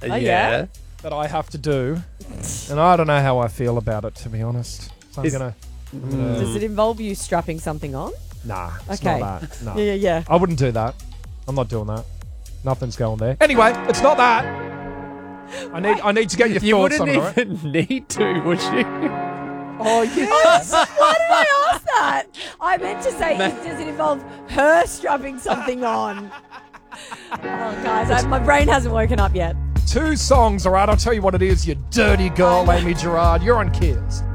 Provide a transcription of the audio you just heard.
Oh, yeah? that I have to do. And I don't know how I feel about it, to be honest. So I'm gonna Does it involve you strapping something on? Nah, it's Okay. not that. No. Yeah. I wouldn't do that. I'm not doing that. Nothing's going there. Anyway, it's not that. I need to get your You thoughts on wouldn't it, all right? even need to, would you? Oh, yes. Why did I ask that? I meant to say, does it involve her strapping something on? Oh, guys, my brain hasn't woken up yet. 2 songs, all right? I'll tell you what it is, you dirty girl, Amy Gerard. You're on Kids.